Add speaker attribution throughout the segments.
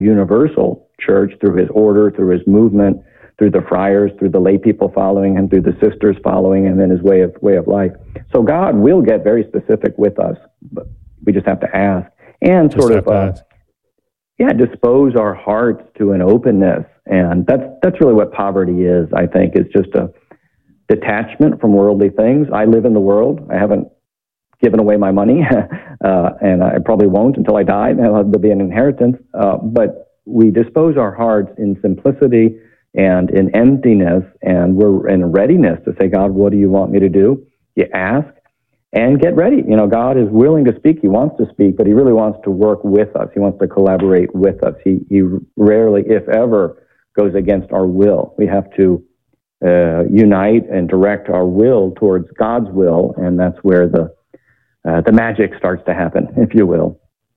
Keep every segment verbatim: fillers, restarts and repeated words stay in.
Speaker 1: universal church through his order, through his movement, through the friars, through the lay people following him, through the sisters following him, and his way of way of life. So God will get very specific with us, but we just have to ask and
Speaker 2: just
Speaker 1: sort of, uh, yeah, dispose our hearts to an openness, and that's that's really what poverty is. I think is just a detachment from worldly things. I live in the world. I haven't given away my money, uh, and I probably won't until I die. There'll be an inheritance, uh, but we dispose our hearts in simplicity and in emptiness, and we're in readiness to say, God, what do you want me to do? You ask and get ready. You know, God is willing to speak. He wants to speak, but he really wants to work with us. He wants to collaborate with us. He, he rarely, if ever, goes against our will. We have to uh, unite and direct our will towards God's will, and that's where the uh, the magic starts to happen, if you will.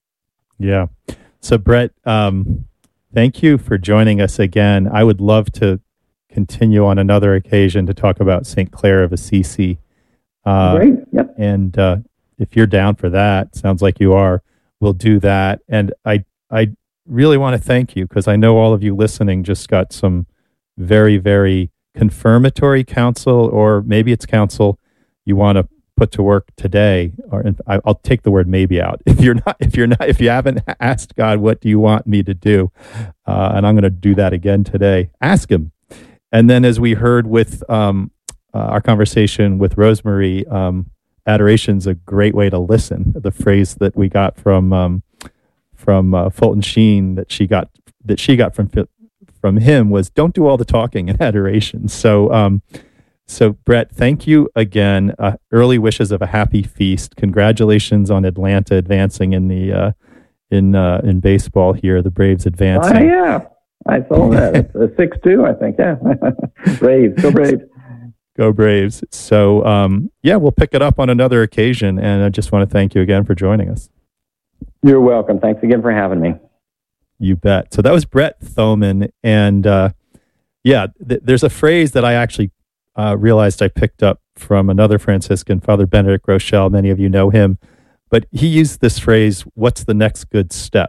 Speaker 2: Yeah. So, Brett, um, thank you for joining us again. I would love to continue on another occasion to talk about Saint Clare of Assisi. Uh,
Speaker 1: Great. Yep.
Speaker 2: And uh, if you're down for that, sounds like you are, we'll do that. And I, I really want to thank you because I know all of you listening just got some very, very confirmatory counsel, or maybe it's counsel you want to put to work today. Or I, I'll take the word maybe out. If you're not, if you're not, if you haven't asked God, what do you want me to do? Uh, and I'm going to do that again today. Ask him. And then, as we heard with um, uh, our conversation with Rosemary, um, adoration's a great way to listen. The phrase that we got from um, from uh, Fulton Sheen that she got that she got from from him was, "Don't do all the talking in adoration." So, um, so Brett, thank you again. Uh, early wishes of a happy feast. Congratulations on Atlanta advancing in the uh, in uh, in baseball here. The Braves advancing.
Speaker 1: Oh yeah, I saw that. It's a six two, I think. Yeah, Braves, go Braves.
Speaker 2: Go Braves. So, um, yeah, we'll pick it up on another occasion. And I just want to thank you again for joining us.
Speaker 1: You're welcome. Thanks again for having me.
Speaker 2: You bet. So that was Brett Thoman. And uh, yeah, th- there's a phrase that I actually uh, realized I picked up from another Franciscan, Father Benedict Rochelle. Many of you know him. But he used this phrase, what's the next good step?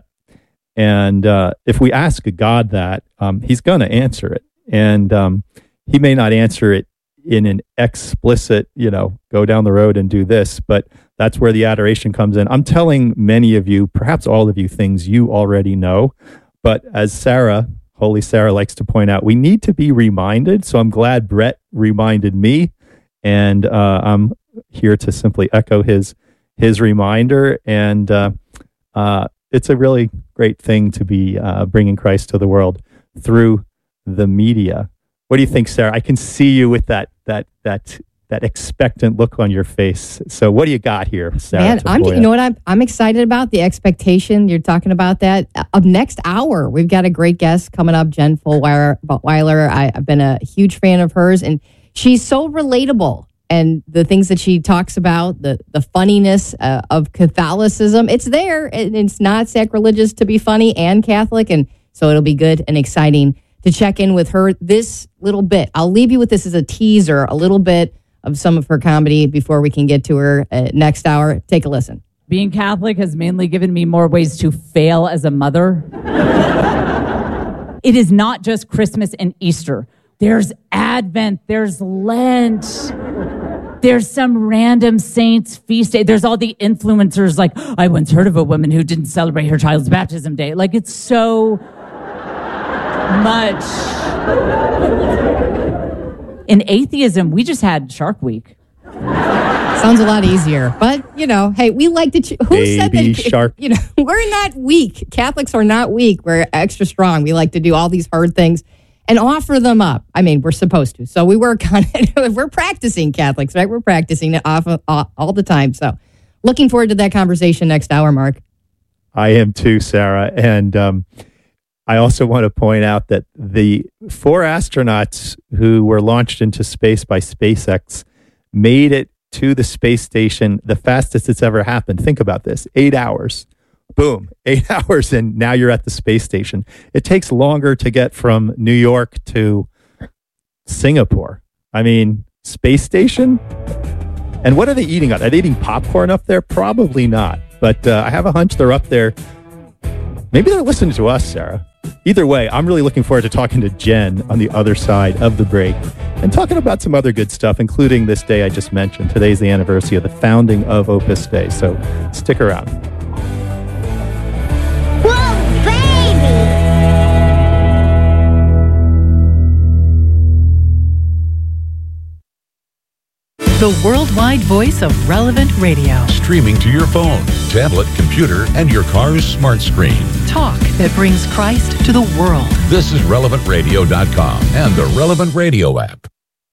Speaker 2: And uh, if we ask God that, um, he's going to answer it. And um, he may not answer it in an explicit, you know, go down the road and do this, but that's where the adoration comes in. I'm telling many of you, perhaps all of you, things you already know, but as Sarah, Holy Sarah likes to point out, we need to be reminded. So I'm glad Brett reminded me, and uh, I'm here to simply echo his his reminder. And uh, uh, it's a really great thing to be uh, bringing Christ to the world through the media. What do you think, Sarah? I can see you with that that that that expectant look on your face. So, what do you got here, Sarah?
Speaker 3: Man, I'm you know what I'm I'm excited about the expectation. You're talking about that of next hour. We've got a great guest coming up, Jen Fulwiler. I, I've been a huge fan of hers, and she's so relatable. And the things that she talks about, the the funniness uh, of Catholicism, it's there, and it's not sacrilegious to be funny and Catholic, and so it'll be good and exciting to check in with her this little bit. I'll leave you with this as a teaser, a little bit of some of her comedy before we can get to her uh, next hour. Take a listen.
Speaker 4: Being Catholic has mainly given me more ways to fail as a mother. It is not just Christmas and Easter. There's Advent, there's Lent, there's some random saint's feast day. There's all the influencers like, I once heard of a woman who didn't celebrate her child's baptism day. Like, it's so much. In atheism, we just had Shark Week.
Speaker 3: Sounds a lot easier, but you know, hey, we like to. Cho- who
Speaker 2: Baby
Speaker 3: said that?
Speaker 2: shark.
Speaker 3: You know, we're not weak. Catholics are not weak. We're extra strong. We like to do all these hard things and offer them up. I mean, we're supposed to. So we work on it. We're practicing Catholics, right? We're practicing it off all, all the time. So, looking forward to that conversation next hour, Mark.
Speaker 2: I am too, Sarah, and. Um, I also want to point out that the four astronauts who were launched into space by SpaceX made it to the space station the fastest it's ever happened. Think about this. Eight hours. Boom. Eight hours, and now you're at the space station. It takes longer to get from New York to Singapore. I mean, space station? And what are they eating on? Are they eating popcorn up there? Probably not. But uh, I have a hunch they're up there Maybe they're listening to us, Sarah. Either way, I'm really looking forward to talking to Jen on the other side of the break and talking about some other good stuff, including this day I just mentioned. Today's the anniversary of the founding of Opus Dei, so stick around.
Speaker 5: Whoa, baby!
Speaker 6: The worldwide voice of Relevant Radio.
Speaker 7: Streaming to your phone, tablet, computer, and your car's smart screen.
Speaker 6: Talk that brings Christ to the world.
Speaker 7: This is relevant radio dot com and the Relevant Radio app.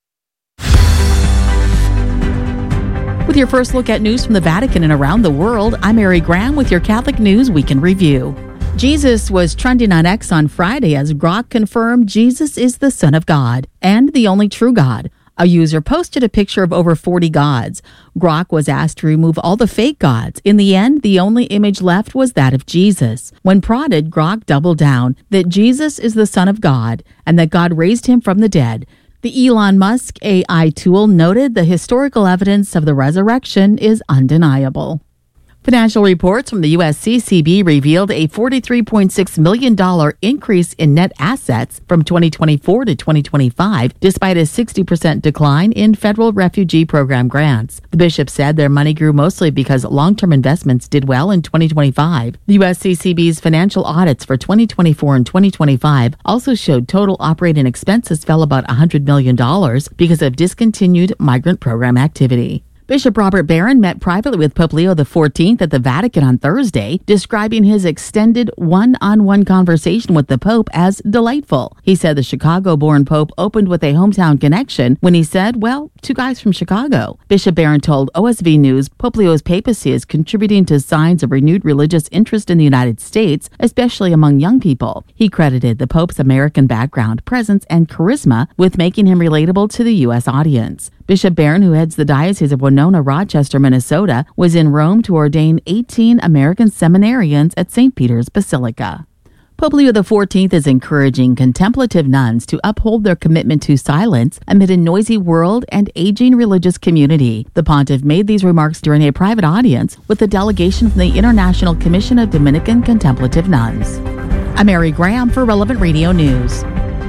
Speaker 8: With your first look at news from the Vatican and around the world, I'm Mary Graham with your Catholic News Weekend Review. Jesus was trending on X on Friday as Grok confirmed Jesus is the Son of God and the only true God. A user posted a picture of over forty gods. Grok was asked to remove all the fake gods. In the end, the only image left was that of Jesus. When prodded, Grok doubled down that Jesus is the Son of God and that God raised him from the dead. The Elon Musk A I tool noted the historical evidence of the resurrection is undeniable. Financial reports from the U S C C B revealed a forty-three point six million dollars increase in net assets from twenty twenty-four to twenty twenty-five, despite a sixty percent decline in federal refugee program grants. The bishop said their money grew mostly because long-term investments did well in twenty twenty-five. The U S C C B's financial audits for twenty twenty-four and twenty twenty-five also showed total operating expenses fell about one hundred million dollars because of discontinued migrant program activity. Bishop Robert Barron met privately with Pope Leo the fourteenth at the Vatican on Thursday, describing his extended one-on-one conversation with the Pope as delightful. He said the Chicago-born Pope opened with a hometown connection when he said, well, two guys from Chicago. Bishop Barron told O S V News Pope Leo's papacy is contributing to signs of renewed religious interest in the United States, especially among young people. He credited the Pope's American background, presence, and charisma with making him relatable to the U S audience. Bishop Barron, who heads the Diocese of Winona, Rochester, Minnesota, was in Rome to ordain eighteen American seminarians at Saint Peter's Basilica. Pope Leo the fourteenth is encouraging contemplative nuns to uphold their commitment to silence amid a noisy world and aging religious community. The pontiff made these remarks during a private audience with a delegation from the International Commission of Dominican Contemplative Nuns. I'm Mary Graham for Relevant Radio News.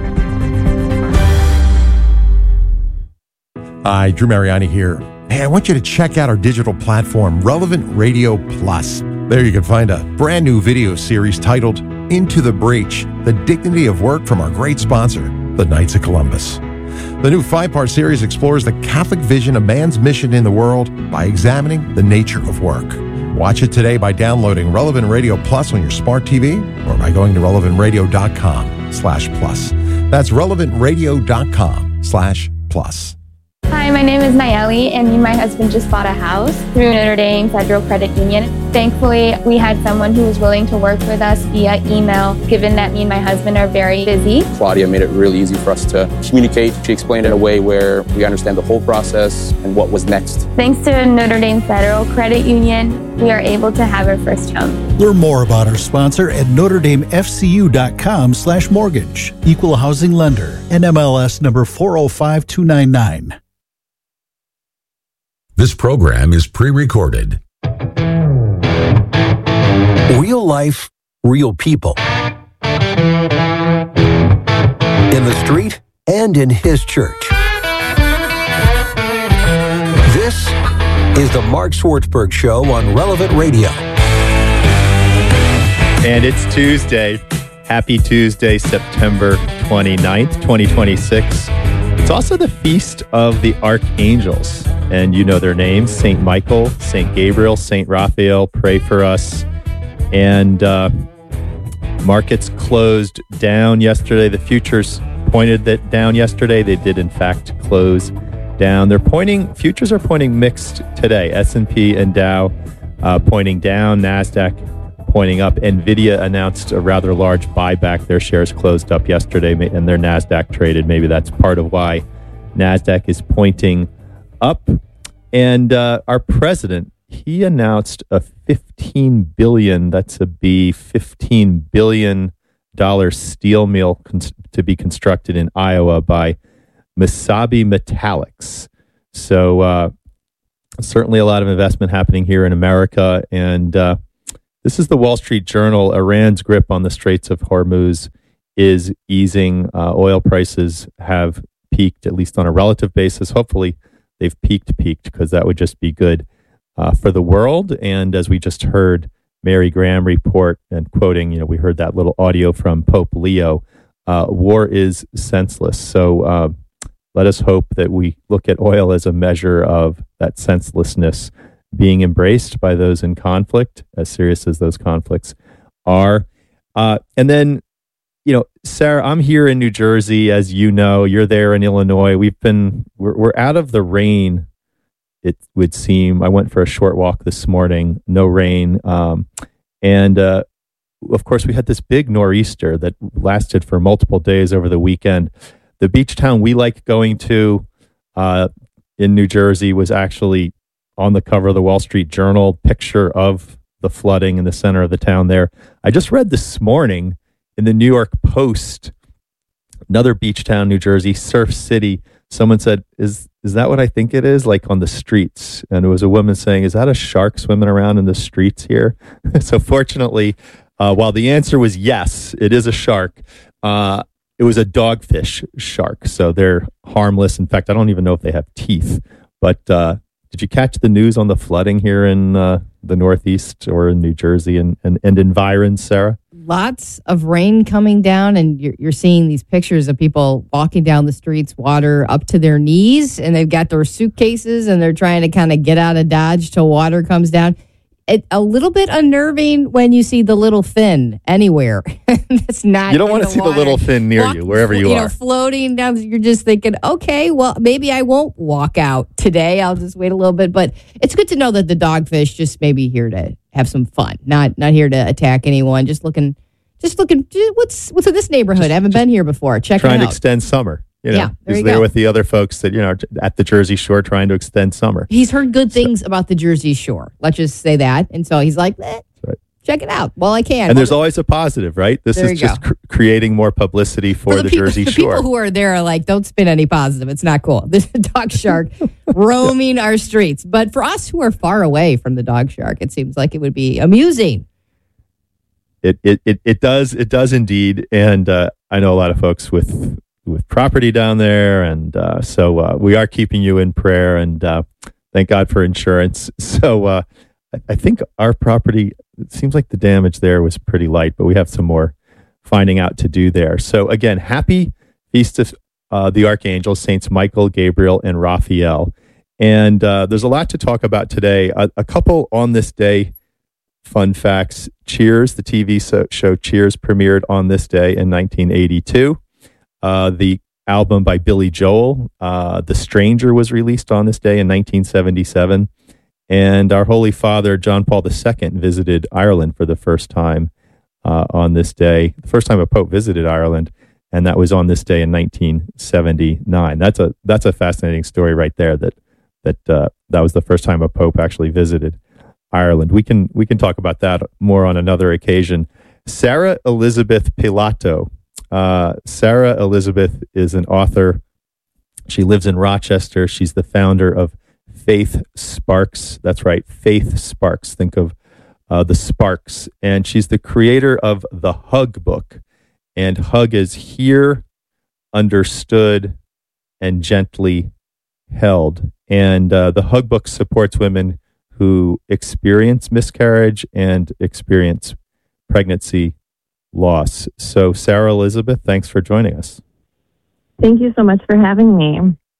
Speaker 9: Hi, Drew Mariani here. Hey, I want you to check out our digital platform, Relevant Radio Plus. There you can find a brand new video series titled Into the Breach, The Dignity of Work from our great sponsor, the Knights of Columbus. The new five-part series explores the Catholic vision of man's mission in the world by examining the nature of work. Watch it today by downloading Relevant Radio Plus on your smart T V or by going to relevant radio dot com slash plus. That's relevant radio dot com slash plus.
Speaker 10: Hi, my name is Nayeli, and me and my husband just bought a house through Notre Dame Federal Credit Union. Thankfully, we had someone who was willing to work with us via email, given that me and my husband are very busy.
Speaker 11: Claudia made it really easy for us to communicate. She explained it in a way where we understand the whole process and what was next.
Speaker 10: Thanks to Notre Dame Federal Credit Union, we are able to have our first home.
Speaker 12: Learn more about our sponsor at notre dame f c u dot com slash mortgage. Equal housing lender. N M L S number four oh five two nine nine.
Speaker 7: This program is pre-recorded.
Speaker 13: Real life, real people. In the street and in his church. This is the Mark Swartzberg Show on Relevant Radio.
Speaker 2: And it's Tuesday. Happy Tuesday, September twenty-ninth, twenty twenty-six. It's also the Feast of the Archangels. And you know their names, Saint Michael, Saint Gabriel, Saint Raphael. Pray for us. And uh, markets closed down yesterday. The futures pointed that down yesterday. They did, in fact, close down. They're pointing, futures are pointing mixed today. S and P and Dow uh, pointing down, NASDAQ pointing up. NVIDIA announced a rather large buyback. Their shares closed up yesterday and their NASDAQ traded. Maybe that's part of why NASDAQ is pointing up. And uh, our president, he announced a fifteen billion dollars, that's a B, fifteen billion dollars steel mill cons- to be constructed in Iowa by Mesabi Metallics. So uh, certainly a lot of investment happening here in America. And uh, This is the Wall Street Journal. Iran's grip on the Straits of Hormuz is easing. Uh, oil prices have peaked, at least on a relative basis. Hopefully, they've peaked, peaked, because that would just be good uh, for the world. And as we just heard Mary Graham report, and quoting, you know, we heard that little audio from Pope Leo, uh, war is senseless. So uh, let us hope that we look at oil as a measure of that senselessness being embraced by those in conflict, as serious as those conflicts are. Uh, and then, you know, Sarah, I'm here in New Jersey, as you know. You're there in Illinois. We've been, we're, we're out of the rain, it would seem. I went for a short walk this morning, no rain. Um, and, uh, of course, we had this big nor'easter that lasted for multiple days over the weekend. The beach town we like going to uh, in New Jersey was actually on the cover of the Wall Street Journal, picture of the flooding in the center of the town there. I just read this morning in the New York Post, another beach town, New Jersey, Surf City. Someone said, is is that what I think it is? Like on the streets. And it was a woman saying, is that a shark swimming around in the streets here? So fortunately, uh, while the answer was yes, it is a shark, uh, it was a dogfish shark. So they're harmless. In fact, I don't even know if they have teeth. But uh, did you catch the news on the flooding here in uh, the Northeast or in New Jersey and, and, and environs, Sarah?
Speaker 3: Lots of rain coming down, and you're, you're seeing these pictures of people walking down the streets, water up to their knees, and they've got their suitcases, and they're trying to kind of get out of Dodge till water comes down. It, a little bit unnerving when you see the little fin anywhere. That's not.
Speaker 2: You don't want to see
Speaker 3: water.
Speaker 2: the little fin near walk, you, wherever you,
Speaker 3: you
Speaker 2: are.
Speaker 3: You know, floating down. You're just thinking, okay, well, maybe I won't walk out today. I'll just wait a little bit. But it's good to know that the dogfish just may be here to have some fun, not not here to attack anyone. Just looking, just looking. What's what's in this neighborhood?
Speaker 2: Just,
Speaker 3: I haven't been here before. Check it out.
Speaker 2: Trying to extend summer. You know,
Speaker 3: yeah, there
Speaker 2: he's
Speaker 3: you
Speaker 2: there
Speaker 3: go.
Speaker 2: with the other folks that, you know, are at the Jersey Shore trying to extend summer.
Speaker 3: He's heard good things so, about the Jersey Shore. Let's just say that. And so he's like, eh,
Speaker 2: right.
Speaker 3: check it out. Well, I can.
Speaker 2: And there's
Speaker 3: well,
Speaker 2: always a positive, right? This
Speaker 3: is
Speaker 2: just cr- creating more publicity for,
Speaker 3: for the,
Speaker 2: the
Speaker 3: people,
Speaker 2: Jersey
Speaker 3: the
Speaker 2: Shore.
Speaker 3: The people who are there are like, don't spin any positive. It's not cool. There's a dog shark roaming our streets. But for us who are far away from the dog shark, it seems like it would be amusing.
Speaker 2: It it it, it does it does indeed. And uh, I know a lot of folks with with property down there, and uh, so uh, we are keeping you in prayer, and uh, thank God for insurance. So uh, I, I think our property, it seems like the damage there was pretty light, but we have some more finding out to do there. So again, happy Feast of uh, the Archangels, Saints Michael, Gabriel, and Raphael. And uh, there's a lot to talk about today. A, a couple on this day fun facts. Cheers, the T V so- show Cheers, premiered on this day in nineteen eighty-two. Uh, the album by Billy Joel, uh, The Stranger, was released on this day in nineteen seventy-seven. And our Holy Father, John Paul the Second, visited Ireland for the first time uh, on this day. The first time a pope visited Ireland, and that was on this day in nineteen seventy-nine. That's a that's a fascinating story right there, that that uh, that was the first time a pope actually visited Ireland. We can we can talk about that more on another occasion. Sarah Elizabeth Pilato. Uh, Sarah Elizabeth is an author. She lives in Rochester. She's the founder of Faith Sparks. That's right, Faith Sparks. Think of uh, the sparks. And she's the creator of the Hug book. And Hug is Hear, Understood, and Gently Held. And uh, the Hug book supports women who experience miscarriage and experience pregnancy loss. So, Sarah Elizabeth, thanks for joining us.
Speaker 14: Thank you so much for having me.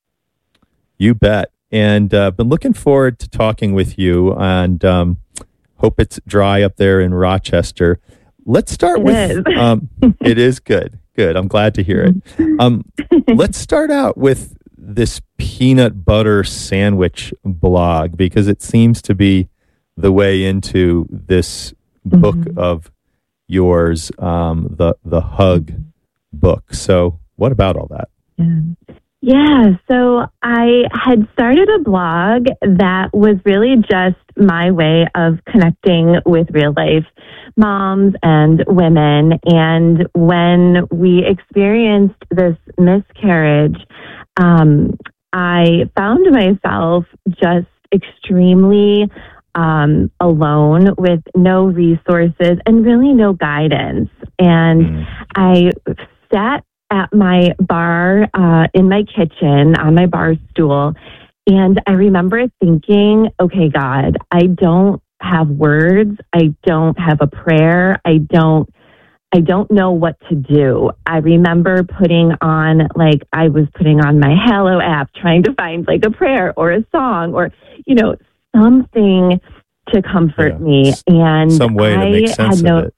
Speaker 2: You bet. And uh, been looking forward to talking with you, and um, hope it's dry up there in Rochester. Let's start
Speaker 14: it
Speaker 2: with,
Speaker 14: is.
Speaker 2: um, it is good. Good. I'm glad to hear it. Um, let's start out with this peanut butter sandwich blog, because it seems to be the way into this book mm-hmm. of yours, um, the the Hug book. So what about all that?
Speaker 14: Yeah. yeah, so I had started a blog that was really just my way of connecting with real life moms and women. And when we experienced this miscarriage, um, I found myself just extremely um, alone with no resources and really no guidance. And mm. I sat at my bar uh, in my kitchen on my bar stool, and I remember thinking, okay, God, I don't have words. I don't have a prayer. I don't I don't know what to do. I remember putting on, like, I was putting on my Hallow app, trying to find, like, a prayer or a song or, you know, something to comfort yeah. me. And
Speaker 2: some way
Speaker 14: I
Speaker 2: to make sense
Speaker 14: had no,
Speaker 2: of it.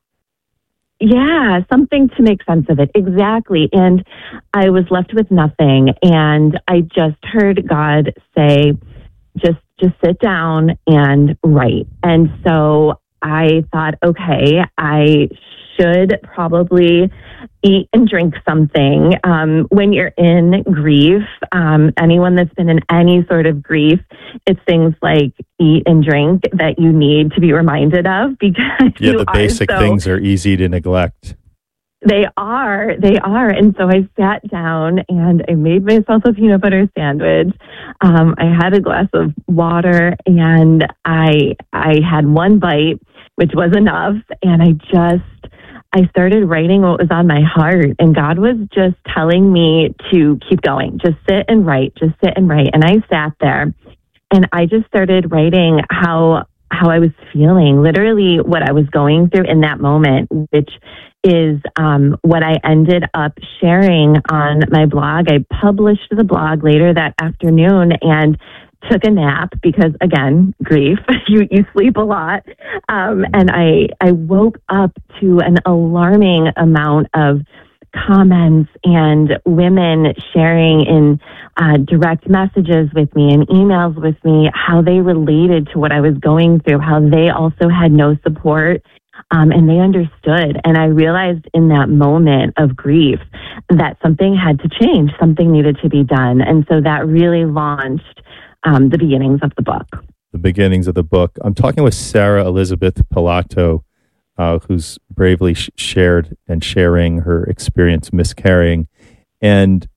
Speaker 14: Yeah, something to make sense of it. Exactly. And I was left with nothing. And I just heard God say, just, just sit down and write. And so I thought, okay, I should probably eat and drink something. Um, when you're in grief, um, anyone that's been in any sort of grief, it's things like eat and drink that you need to be reminded of because
Speaker 2: yeah,
Speaker 14: you
Speaker 2: the basic
Speaker 14: so,
Speaker 2: things are easy to neglect.
Speaker 14: They are, they are. And so I sat down and I made myself a peanut butter sandwich. Um, I had a glass of water and I, I had one bite, which was enough. And I just, I started writing what was on my heart. And God was just telling me to keep going, just sit and write, just sit and write. And I sat there and I just started writing how, how I was feeling, literally what I was going through in that moment, which is um, what I ended up sharing on my blog. I published the blog later that afternoon and took a nap because, again, grief, you, you sleep a lot. Um, and I, I woke up to an alarming amount of comments and women sharing in uh, direct messages with me and emails with me how they related to what I was going through, how they also had no support. Um, and they understood. And I realized in that moment of grief that something had to change, something needed to be done. And so that really launched um, the beginnings of the book.
Speaker 2: The beginnings of the book. I'm talking with Sarah Elizabeth Pilato, uh, who's bravely sh- shared and sharing her experience miscarrying. And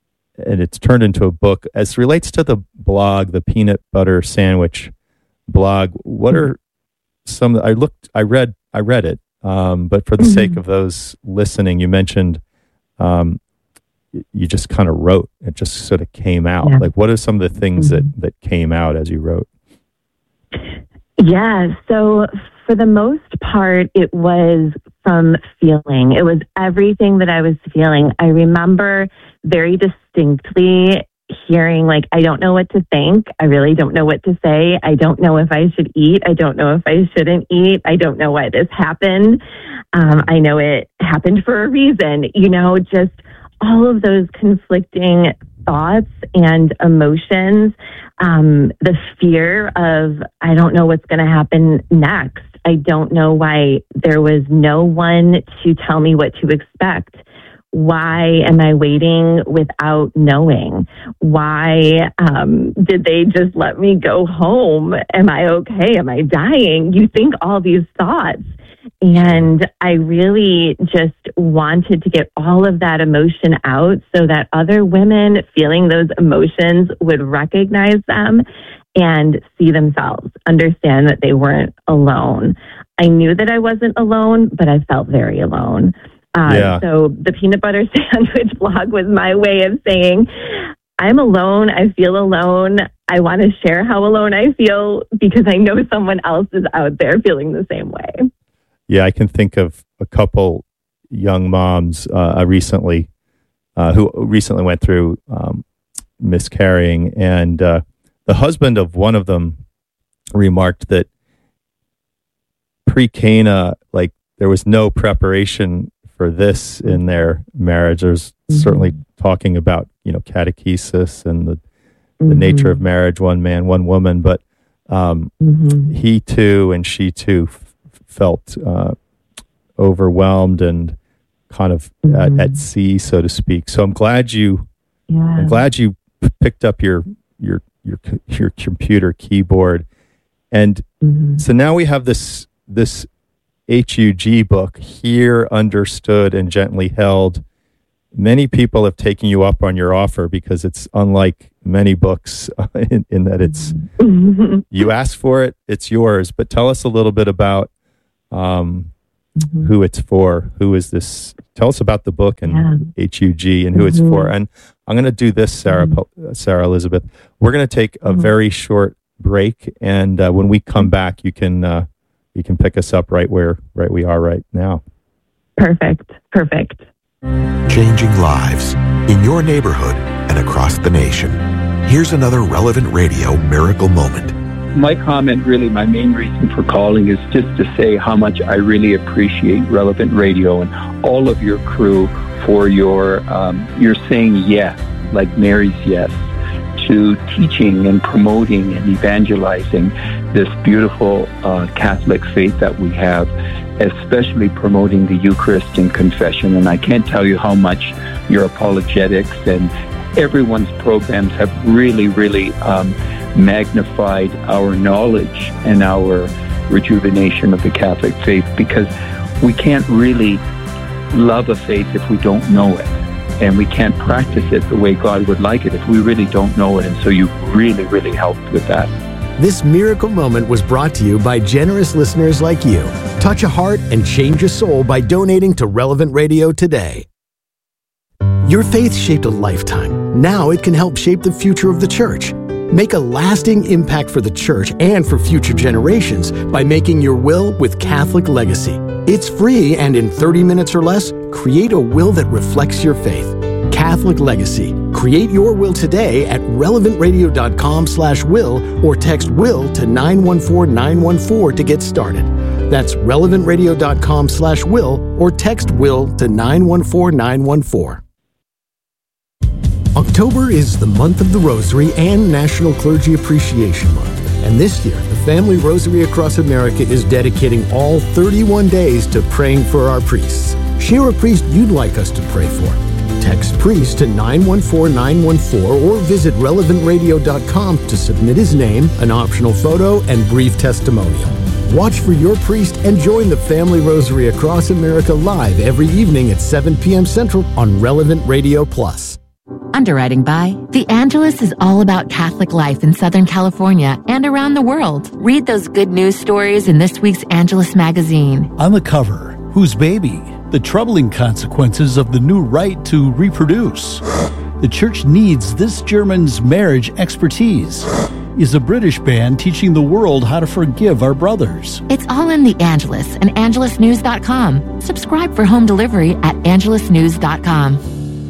Speaker 2: and it's turned into a book. As it relates to the blog, the Peanut Butter Sandwich blog, what are some, I looked, I read, I read it, um, but for the mm-hmm. sake of those listening, you mentioned um, you just kind of wrote. It just sort of came out. Yeah. Like, what are some of the things mm-hmm. that, that came out as you wrote?
Speaker 14: Yeah, so for the most part, it was from feeling. It was everything that I was feeling. I remember very distinctly hearing, like, I don't know what to think. I really don't know what to say. I don't know if I should eat. I don't know if I shouldn't eat. I don't know why this happened. Um, I know it happened for a reason. You know, just all of those conflicting thoughts and emotions. Um, the fear of, I don't know what's going to happen next. I don't know why there was no one to tell me what to expect. Why am I waiting without knowing? Why um, did they just let me go home? Am I okay? Am I dying? You think all these thoughts. And I really just wanted to get all of that emotion out so that other women feeling those emotions would recognize them and see themselves, understand that they weren't alone. I knew that I wasn't alone, but I felt very alone. Uh, yeah. So the Peanut Butter Sandwich blog was my way of saying, I'm alone. I feel alone. I want to share how alone I feel because I know someone else is out there feeling the same way.
Speaker 2: Yeah, I can think of a couple young moms uh, recently uh, who recently went through um, miscarrying, and uh, the husband of one of them remarked that pre-Cana, like, there was no preparation for this in their marriage. There's mm-hmm. certainly talking about, you know, catechesis and the, the mm-hmm. nature of marriage, one man, one woman, but um, mm-hmm. he too and she too f- felt uh, overwhelmed and kind of mm-hmm. at, at sea, so to speak. So I'm glad you, yeah. I'm glad you p- picked up your your your your computer keyboard, and mm-hmm. so now we have this this H U G book, Here, Understood, and Gently Held. Many people have taken you up on your offer because it's unlike many books uh, in, in that it's you ask for it, it's yours. But tell us a little bit about um, mm-hmm. who it's for. Who is this? Tell us about the book and yeah. H U G and who mm-hmm. it's for. And I'm going to do this, Sarah, mm-hmm. Sarah Elizabeth. We're going to take a mm-hmm. very short break, and uh, when we come back, you can uh, you can pick us up right where right we are right now.
Speaker 14: Perfect. Perfect.
Speaker 15: Changing lives in your neighborhood and across the nation. Here's another Relevant Radio miracle moment.
Speaker 16: My comment, really, my main reason for calling is just to say how much I really appreciate Relevant Radio and all of your crew for your, um, you're saying yes, like Mary's yes, to teaching and promoting and evangelizing this beautiful uh, Catholic faith that we have, especially promoting the Eucharist and confession. And I can't tell you how much your apologetics and everyone's programs have really, really um, magnified our knowledge and our rejuvenation of the Catholic faith, because we can't really love a faith if we don't know it. And we can't practice it the way God would like it if we really don't know it. And so you really, really helped with that.
Speaker 17: This miracle moment was brought to you by generous listeners like you. Touch a heart and change a soul by donating to Relevant Radio today. Your faith shaped a lifetime. Now it can help shape the future of the church. Make a lasting impact for the church and for future generations by making your will with Catholic Legacy. It's free, and in thirty minutes or less, create a will that reflects your faith. Catholic Legacy. Create your will today at relevantradio.com slash will or text will to nine one four nine one four to get started. That's relevantradio.com slash will or text will to nine one four nine one four. October is the month of the Rosary and National Clergy Appreciation Month. And this year, the Family Rosary Across America is dedicating all thirty-one days to praying for our priests. Share a priest you'd like us to pray for. Text priest to nine one four nine one four or visit relevant radio dot com to submit his name, an optional photo, and brief testimonial. Watch for your priest and join the Family Rosary Across America live every evening at seven p.m. Central on Relevant Radio Plus.
Speaker 18: Underwriting by The Angelus is all about Catholic life in Southern California and around the world. Read those good news stories in this week's Angelus magazine.
Speaker 12: On the cover, whose baby? The troubling consequences of the new right to reproduce. The church needs this German's marriage expertise. Is a British band teaching the world how to forgive our brothers?
Speaker 18: It's all in The Angelus and angelus news dot com. Subscribe for home delivery at angelus news dot com.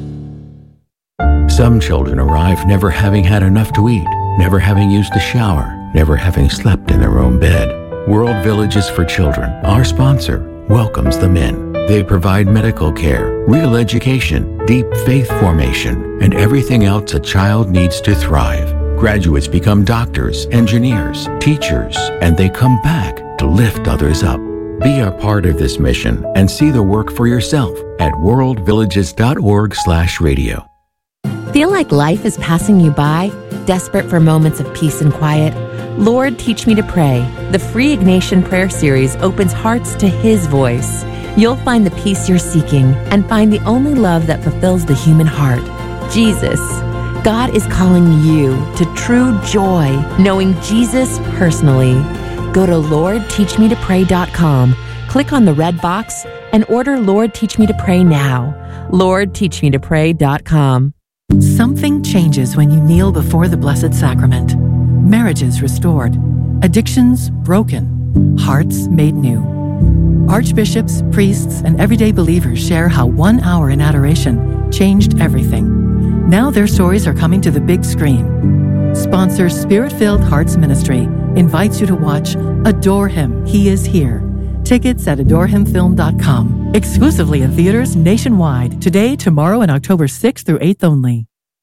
Speaker 19: Some children arrive never having had enough to eat, never having used a shower, never having slept in their own bed. World Villages for Children, our sponsor, welcomes them in. They provide medical care, real education, deep faith formation, and everything else a child needs to thrive. Graduates become doctors, engineers, teachers, and they come back to lift others up. Be a part of this mission and see the work for yourself at world villages dot org slash radio.
Speaker 18: Feel like life is passing you by? Desperate for moments of peace and quiet? Lord, Teach Me to Pray. The free Ignatian Prayer Series opens hearts to His voice. You'll find the peace you're seeking and find the only love that fulfills the human heart, Jesus. God is calling you to true joy, knowing Jesus personally. Go to lord teach me to pray dot com, click on the red box, and order Lord Teach Me to Pray now. lord teach me to pray dot com.
Speaker 6: Something changes when you kneel before the Blessed Sacrament. Marriages restored, addictions broken, hearts made new. Archbishops, priests, and everyday believers share how one hour in adoration changed everything. Now their stories are coming to the big screen. Sponsor Spirit-Filled Hearts Ministry invites you to watch Adore Him, He Is Here. Tickets at adore him film dot com. Exclusively in theaters nationwide. Today, tomorrow, and October sixth through eighth only.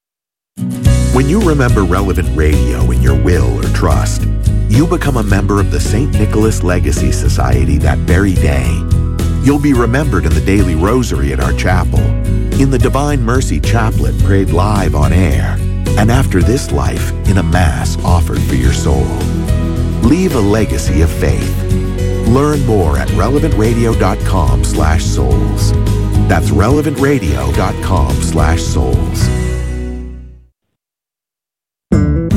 Speaker 15: When you remember Relevant Radio in your will or trust, you become a member of the Saint Nicholas Legacy Society that very day. You'll be remembered in the daily rosary at our chapel, in the Divine Mercy Chaplet prayed live on air, and after this life in a Mass offered for your soul. Leave a legacy of faith. Learn more at relevant radio dot com slash souls. That's relevant radio dot com slash souls.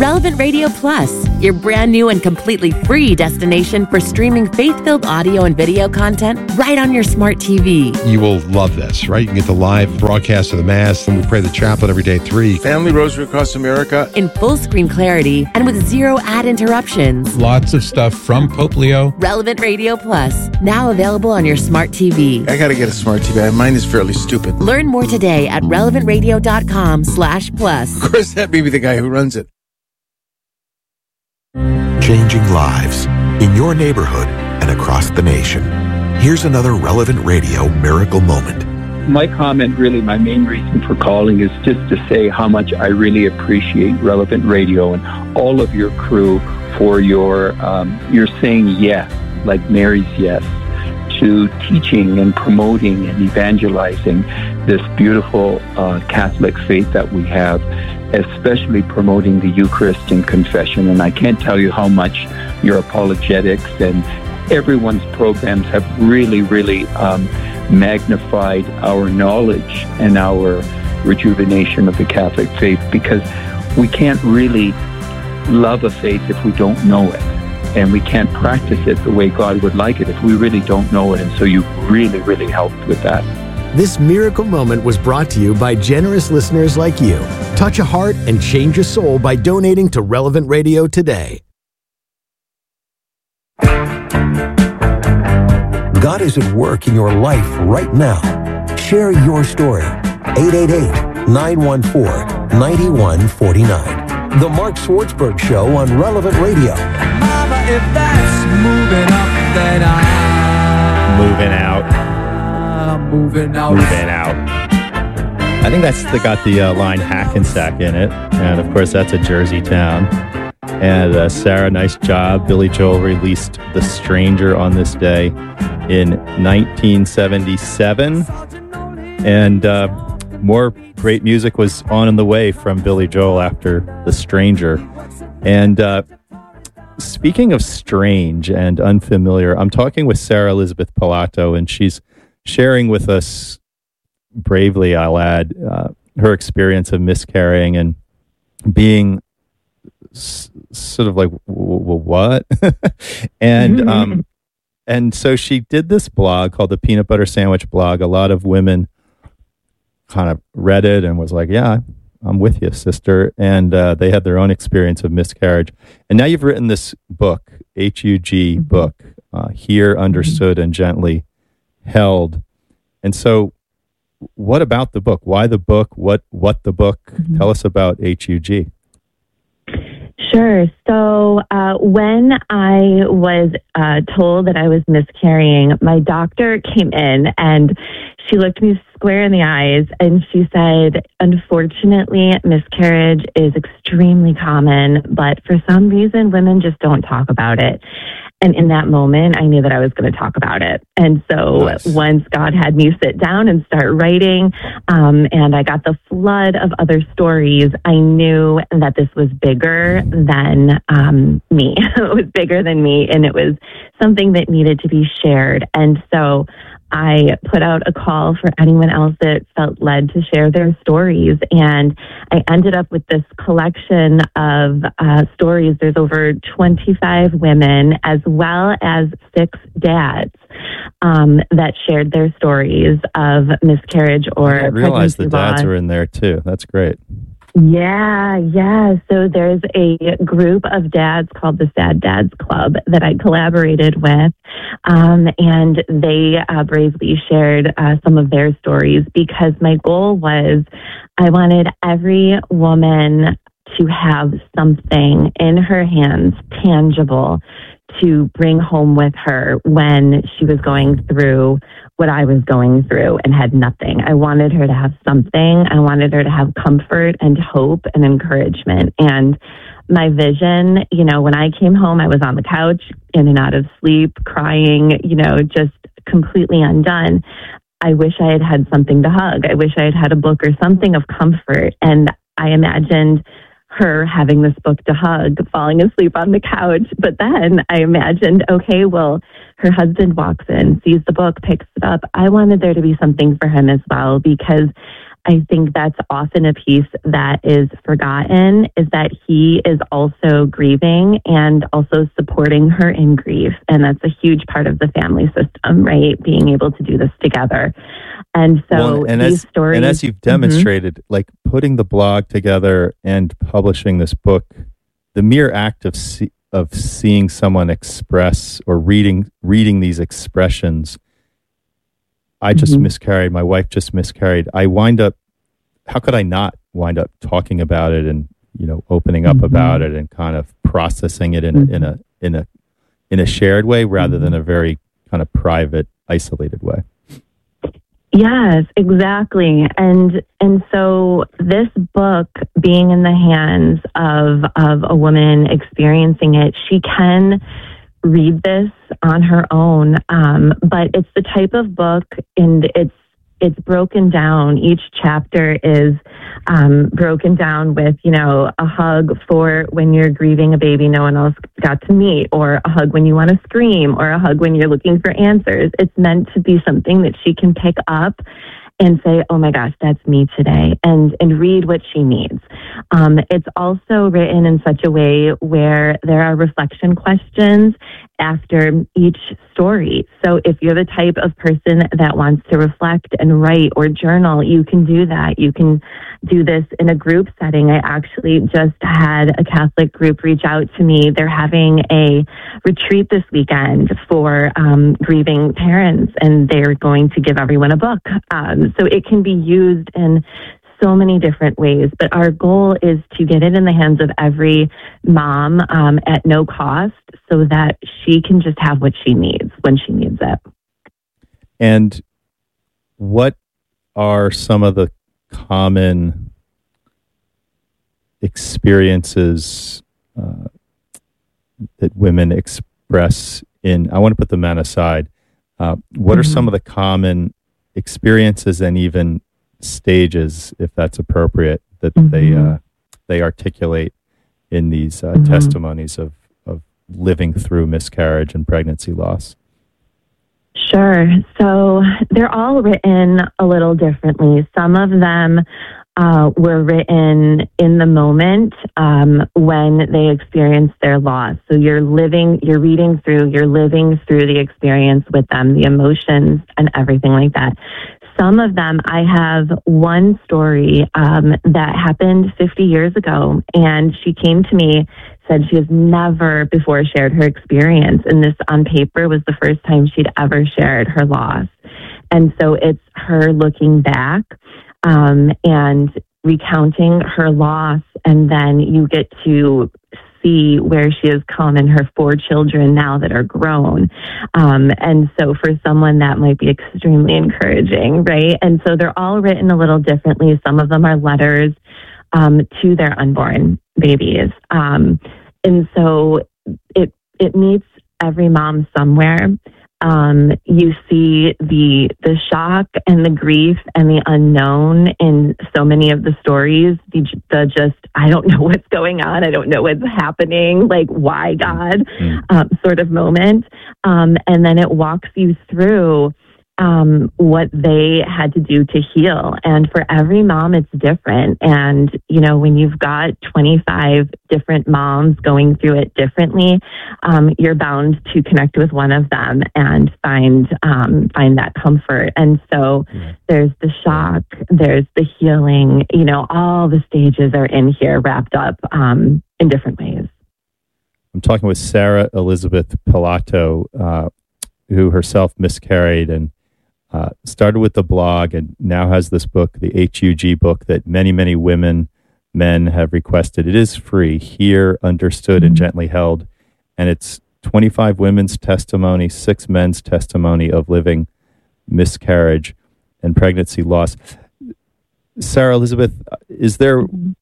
Speaker 18: Relevant Radio Plus, your brand new and completely free destination for streaming faith-filled audio and video content right on your smart T V.
Speaker 9: You will love this, right? You can get the live broadcast of the Mass, and we pray the chaplet every day at three.
Speaker 20: Family Rosary Across America.
Speaker 18: In full screen clarity and with zero ad interruptions.
Speaker 21: Lots of stuff from Pope Leo.
Speaker 18: Relevant Radio Plus, now available on your smart T V.
Speaker 20: I gotta get a smart T V. Mine is fairly stupid.
Speaker 18: Learn more today at relevant radio dot com slash plus.
Speaker 20: Of course, that may be the guy who runs it.
Speaker 15: Changing lives in your neighborhood and across the nation. Here's another Relevant Radio miracle moment.
Speaker 16: My comment, really, my main reason for calling is just to say how much I really appreciate Relevant Radio and all of your crew for your, um, your saying yes, like Mary's yes, to teaching and promoting and evangelizing this beautiful uh, Catholic faith that we have, especially promoting the Eucharist and confession. And I can't tell you how much your apologetics and everyone's programs have really, really um, magnified our knowledge and our rejuvenation of the Catholic faith, because we can't really love a faith if we don't know it. And we can't practice it the way God would like it if we really don't know it. And so you really, really helped with that.
Speaker 17: This miracle moment was brought to you by generous listeners like you. Touch a heart and change a soul by donating to Relevant Radio today.
Speaker 13: God is at work in your life right now. Share your story. eight eight eight, nine one four, nine one four nine. The Mark Swartzberg Show on Relevant Radio.
Speaker 22: Mama, if that's moving up, then I'm
Speaker 2: moving out.
Speaker 22: Moving out.
Speaker 2: Moving out. I think that's the, got the uh, line Hackensack in it. And of course, that's a Jersey town. And uh, Sarah, nice job. Billy Joel released The Stranger on this day in nineteen seventy-seven. And uh, more great music was on in the way from Billy Joel after The Stranger. And uh, speaking of strange and unfamiliar, I'm talking with Sarah Elizabeth Pilato, and she's sharing with us, bravely I'll add, uh, her experience of miscarrying and being s- sort of like, w- w- what? and um, and so she did this blog called the Peanut Butter Sandwich Blog. A lot of women kind of read it and was like, yeah, I'm with you, sister. And uh, they had their own experience of miscarriage. And now you've written this book, H U G book, uh, Here, Understood, and Gently Held. And so what about the book? Why the book? What what the book? Mm-hmm. Tell us about H U G.
Speaker 14: Sure. So uh, when I was uh, told that I was miscarrying, my doctor came in and she looked me square in the eyes and she said, unfortunately, miscarriage is extremely common, but for some reason, women just don't talk about it. And in that moment, I knew that I was going to talk about it. And so nice. Once God had me sit down and start writing, um, and I got the flood of other stories, I knew that this was bigger than um, me. It was bigger than me, and it was something that needed to be shared. And so I put out a call for anyone else that felt led to share their stories. And I ended up with this collection of uh, stories. There's over twenty-five women, as well as six dads, um, that shared their stories of miscarriage or
Speaker 2: I didn't realize the dads
Speaker 14: loss.
Speaker 2: were in there too. That's great.
Speaker 14: Yeah, yeah. So there's a group of dads called the Sad Dads Club that I collaborated with, um, and they uh, bravely shared uh, some of their stories because my goal was I wanted every woman to have something in her hands, tangible, to bring home with her when she was going through what I was going through and had nothing. I wanted her to have something. I wanted her to have comfort and hope and encouragement. And my vision, you know, when I came home, I was on the couch, in and out of sleep, crying, you know, just completely undone. I wish I had had something to hug. I wish I had had a book or something of comfort. And I imagined her having this book to hug, falling asleep on the couch. But then I imagined, okay, well, her husband walks in, sees the book, picks it up. I wanted there to be something for him as well, because I think that's often a piece that is forgotten, is that he is also grieving and also supporting her in grief. And that's a huge part of the family system, right? Being able to do this together. And so
Speaker 2: well, and
Speaker 14: these
Speaker 2: as,
Speaker 14: stories...
Speaker 2: And as you've demonstrated, mm-hmm. like putting the blog together and publishing this book, the mere act of see, of seeing someone express or reading reading these expressions, I just mm-hmm. miscarried, my wife just miscarried. I wind up, how could I not wind up talking about it and, you know, opening up mm-hmm. about it and kind of processing it in mm-hmm. a, in a in a in a shared way rather mm-hmm. than a very kind of private, isolated way.
Speaker 14: Yes, exactly. And and so this book being in the hands of of a woman experiencing it, she can read this on her own. Um, but it's the type of book, and it's it's broken down. Each chapter is um, broken down with, you know, a hug for when you're grieving a baby no one else got to meet, or a hug when you want to scream, or a hug when you're looking for answers. It's meant to be something that she can pick up and say, oh my gosh, that's me today, and, and read what she needs. Um, it's also written in such a way where there are reflection questions after each story. So if you're the type of person that wants to reflect and write or journal, you can do that. You can do this in a group setting. I actually just had a Catholic group reach out to me. They're having a retreat this weekend for um, grieving parents, and they're going to give everyone a book. Um, so it can be used in so many different ways, but our goal is to get it in the hands of every mom um, at no cost so that she can just have what she needs when she needs it.
Speaker 2: And what are some of the common experiences uh, that women express in, I want to put the men aside, uh, what mm-hmm. are some of the common experiences and even stages, if that's appropriate, that mm-hmm. they uh, they articulate in these uh, mm-hmm. testimonies of, of living through miscarriage and pregnancy loss?
Speaker 14: Sure. So they're all written a little differently. Some of them uh, were written in the moment um, when they experienced their loss. So you're living, you're reading through, you're living through the experience with them, the emotions and everything like that. Some of them, I have one story um, that happened fifty years ago, and she came to me, said she has never before shared her experience, and this on paper was the first time she'd ever shared her loss. And so it's her looking back um, and recounting her loss, and then you get to see where she has come and her four children now that are grown. Um, and so for someone that might be extremely encouraging, right? And so they're all written a little differently. Some of them are letters um, to their unborn babies. Um, and so it it meets every mom somewhere. Um, you see the the shock and the grief and the unknown in so many of the stories. The, the just, I don't know what's going on. I don't know what's happening. Like, why, God? Mm. Um, sort of moment. Um, and then it walks you through um, what they had to do to heal. And for every mom, it's different. And, you know, when you've got twenty-five different moms going through it differently, um, you're bound to connect with one of them and find, um, find that comfort. And so yeah. there's the shock, there's the healing, you know, all the stages are in here wrapped up um, in different ways.
Speaker 2: I'm talking with Sarah Elizabeth Pilato, uh, who herself miscarried and Uh, started with the blog and now has this book, the H U G book, that many, many women, men have requested. It is free, Here, Understood, and Gently Held. And it's twenty-five women's testimony, six men's testimony of living miscarriage and pregnancy loss. Sarah Elizabeth, is there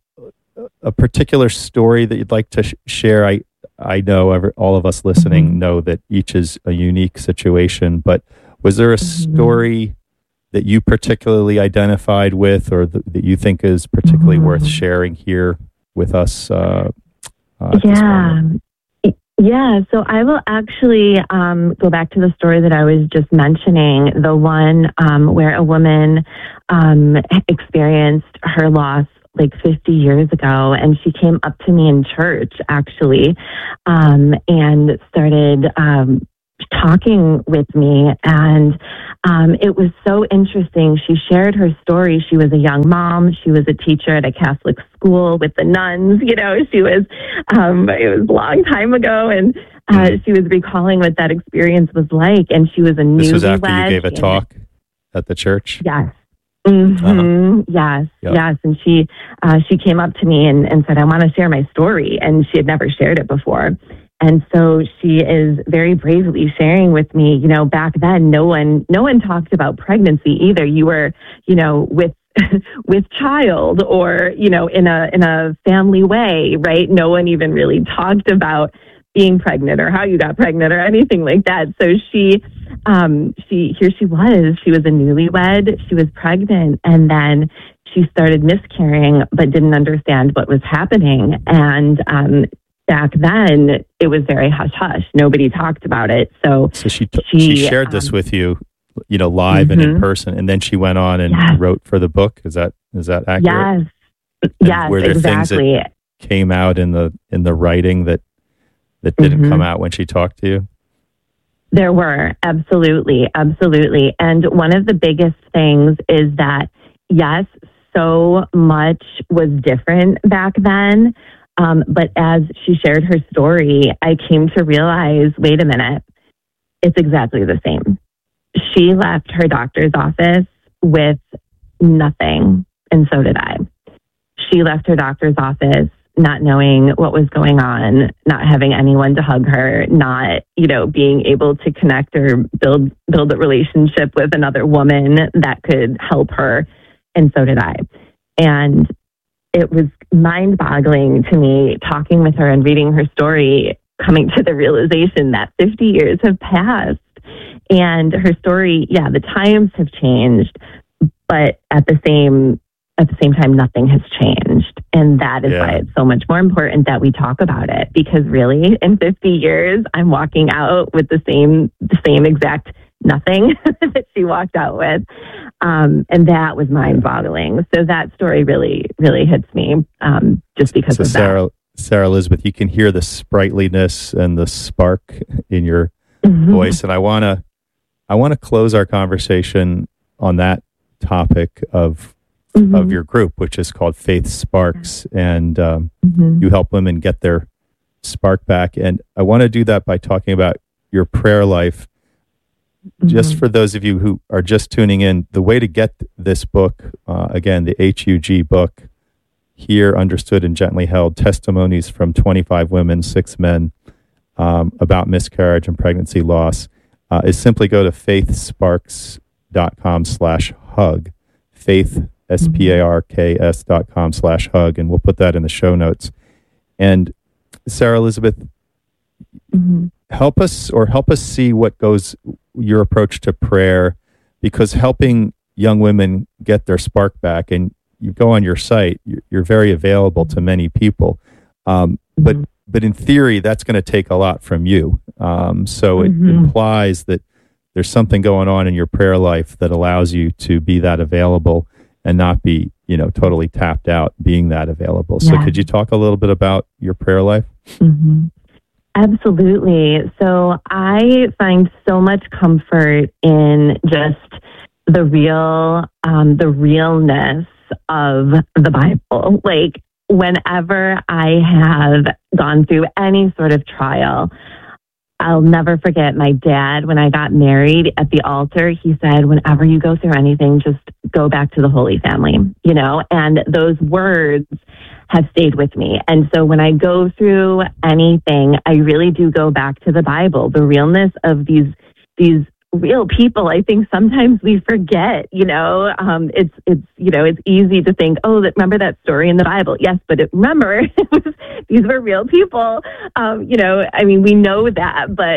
Speaker 2: a particular story that you'd like to sh- share? I, I know every, all of us listening know that each is a unique situation, but was there a story that you particularly identified with, or th- that you think is particularly mm-hmm. worth sharing here with us? Uh, uh,
Speaker 14: yeah, Yeah, so I will actually um, go back to the story that I was just mentioning, the one um, where a woman um, experienced her loss like fifty years ago, and she came up to me in church, actually, um, and started um, talking with me, and um, it was so interesting. She shared her story. She was a young mom. She was a teacher at a Catholic school with the nuns. You know, she was, um, it was a long time ago, and uh, she was recalling what that experience was like, and she was a newlywed.
Speaker 2: This was after you gave a talk at the church?
Speaker 14: Yes. Mm-hmm. Uh-huh. Yes, yep. yes. And she uh, she came up to me and, and said, I want to share my story. And she had never shared it before. And so she is very bravely sharing with me, you know, back then, no one no one talked about pregnancy either. You were, you know, with with child or, you know, in a in a family way, right? No one even really talked about being pregnant or how you got pregnant or anything like that. So she, um, she, here she was, she was a newlywed, she was pregnant, and then she started miscarrying, but didn't understand what was happening. And, um, back then it was very hush hush. Nobody talked about it. So,
Speaker 2: so she, t- she, she shared um, this with you, you know, live mm-hmm. and in person. And then she went on and yes. wrote for the book. Is that, is that accurate?
Speaker 14: Yes.
Speaker 2: And
Speaker 14: yes,
Speaker 2: were there
Speaker 14: exactly.
Speaker 2: things that came out in the, in the writing that, that didn't mm-hmm. come out when she talked to you?
Speaker 14: There were, absolutely, absolutely. And one of the biggest things is that, yes, so much was different back then. Um, but as she shared her story, I came to realize, wait a minute, it's exactly the same. She left her doctor's office with nothing, and so did I. She left her doctor's office not knowing what was going on, not having anyone to hug her, not, you know, being able to connect or build build a relationship with another woman that could help her. And so did I. And it was mind-boggling to me talking with her and reading her story, coming to the realization that fifty years have passed. And her story, yeah, the times have changed, but at the same At the same time, nothing has changed. And that is yeah. why it's so much more important that we talk about it. Because really, in fifty years, I'm walking out with the same the same exact nothing that she walked out with. Um, and that was mind-boggling. So that story really, really hits me um, just because
Speaker 2: so
Speaker 14: of
Speaker 2: Sarah,
Speaker 14: that.
Speaker 2: Sarah Elizabeth, you can hear the sprightliness and the spark in your mm-hmm. voice. And I want to I want to close our conversation on that topic of Mm-hmm. of your group, which is called Faith Sparks, and um, mm-hmm. you help women get their spark back. And I want to do that by talking about your prayer life. Mm-hmm. Just for those of you who are just tuning in, the way to get this book, uh, again, the H U G book, Here, Understood and Gently Held, Testimonies from twenty-five Women, six Men, um, about miscarriage and pregnancy loss, uh, is simply go to faithsparks.com slash hug. Faith S P A R K S dot com slash hug, and we'll put that in the show notes. And Sarah Elizabeth, mm-hmm. help us or help us see what goes, your approach to prayer, because helping young women get their spark back, and you go on your site, you're, you're very available to many people. Um, mm-hmm. But but in theory, that's going to take a lot from you. Um, so mm-hmm. it implies that there's something going on in your prayer life that allows you to be that available and not be, you know, totally tapped out being that available. So yeah. could you talk a little bit about your prayer life?
Speaker 14: Mm-hmm. Absolutely. So I find so much comfort in just the real, um, the realness of the Bible. Like whenever I have gone through any sort of trial, I'll never forget my dad, when I got married at the altar, he said, whenever you go through anything, just go back to the Holy Family, you know, and those words have stayed with me. And so when I go through anything, I really do go back to the Bible, the realness of these, these real people. I think sometimes we forget, you know, um, it's, it's, you know, it's easy to think, oh, that, remember that story in the Bible? Yes, but it, remember, it was, these were real people. Um, you know, I mean, we know that, but it's,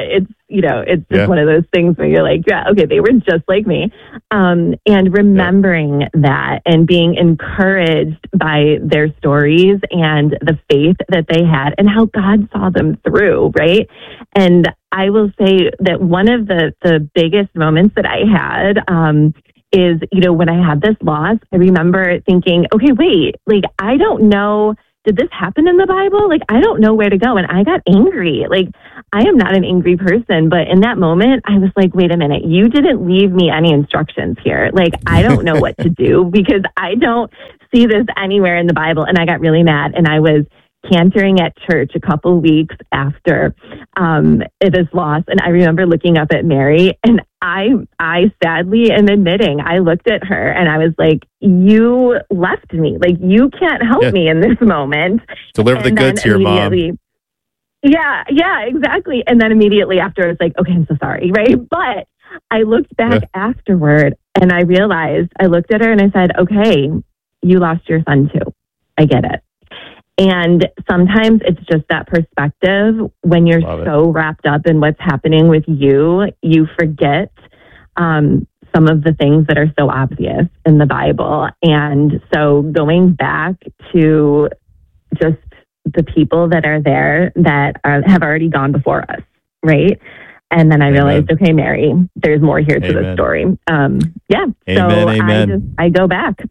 Speaker 14: you know, it's just
Speaker 2: Yeah.
Speaker 14: one of those things where you're like, yeah, okay, they were just like me. Um, and remembering that and being encouraged by their stories and the faith that they had and how God saw them through, right? And I will say that one of the, the biggest moments that I had, um, is, you know, when I had this loss, I remember thinking, okay, wait, like, I don't know, did this happen in the Bible? Like, I don't know where to go. And I got angry. Like, I am not an angry person, but in that moment, I was like, wait a minute, you didn't leave me any instructions here. Like, I don't know what to do because I don't see this anywhere in the Bible. And I got really mad, and I was cantering at church a couple weeks after um, this loss. And I remember looking up at Mary, and I, I sadly am admitting, I looked at her and I was like, you left me. Like, you can't help
Speaker 2: Yeah.
Speaker 14: me in this moment.
Speaker 2: Deliver the
Speaker 14: And then
Speaker 2: goods here, Mom.
Speaker 14: immediately- Yeah, yeah, exactly. And then immediately after, I was like, okay, I'm so sorry, right? But I looked back
Speaker 2: Yeah.
Speaker 14: afterward, and I realized, I looked at her and I said, okay, you lost your son too. I get it. And sometimes it's just that perspective when you're
Speaker 2: Love it.
Speaker 14: so wrapped up in what's happening with you, you forget um, some of the things that are so obvious in the Bible. And so going back to just the people that are there that are, have already gone before us, right? And then I realized, okay, Mary, there's more here to
Speaker 2: Amen.
Speaker 14: the story. Um, yeah.
Speaker 2: Amen,
Speaker 14: so
Speaker 2: amen.
Speaker 14: I just, I go back.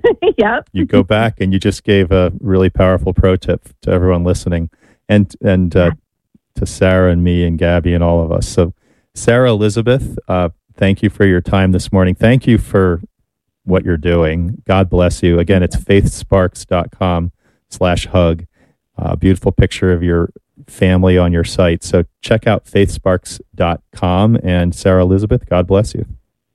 Speaker 14: Yep.
Speaker 2: You go back, and you just gave a really powerful pro tip to everyone listening, and and uh, to Sarah and me and Gabby and all of us. So, Sarah Elizabeth, uh, thank you for your time this morning. Thank you for what you're doing. God bless you. Again, it's faithsparks.com slash hug. Uh, beautiful picture of your family on your site. So check out faithsparks dot com. And Sarah Elizabeth, God bless you.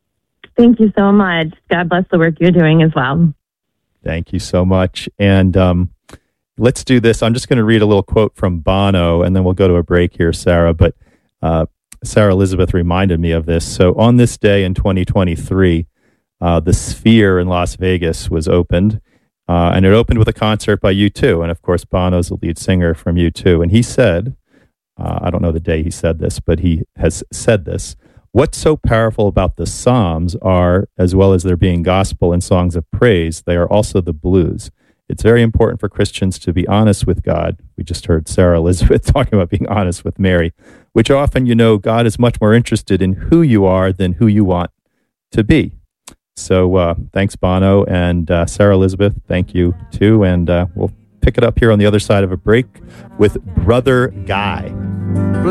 Speaker 14: Thank you so much. God bless the work you're doing as well.
Speaker 2: Thank you so much. And um, let's do this. I'm just going to read a little quote from Bono, and then we'll go to a break here, Sarah. But uh, Sarah Elizabeth reminded me of this. So on this day in twenty twenty-three, uh, the Sphere in Las Vegas was opened, uh, and it opened with a concert by U two. And of course, Bono's the lead singer from U two. And he said, uh, I don't know the day he said this, but he has said this: what's so powerful about the Psalms are, as well as there being gospel and songs of praise, they are also the blues. It's very important for Christians to be honest with God. We just heard Sarah Elizabeth talking about being honest with Mary, which often, you know, God is much more interested in who you are than who you want to be. So uh, thanks, Bono. And uh, Sarah Elizabeth, thank you too. And uh, we'll pick it up here on the other side of a break with Brother Guy.